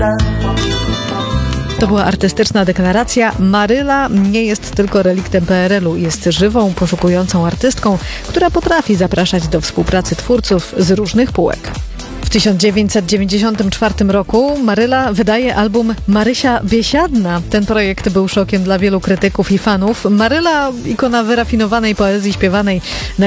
To była artystyczna deklaracja. Maryla nie jest tylko reliktem PRL-u, jest żywą, poszukującą artystką, która potrafi zapraszać do współpracy twórców z różnych półek. W 1994 roku Maryla wydaje album Marysia Biesiadna. Ten projekt był szokiem dla wielu krytyków i fanów. Maryla, ikona wyrafinowanej poezji śpiewanej na